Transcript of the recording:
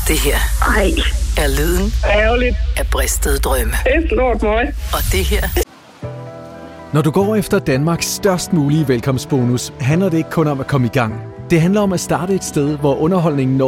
Det her Ej, er lyden ærgerligt. af bristede drømme. Det er slået mig. Og det her... Når du går efter Danmarks størst mulige velkomstbonus, handler det ikke kun om at komme i gang. Det handler om at starte et sted, hvor underholdningen når